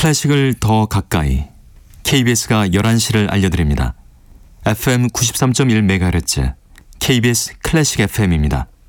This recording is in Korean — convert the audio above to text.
클래식을 더 가까이 KBS가 11시를 알려드립니다. FM 93.1MHz KBS 클래식 FM입니다.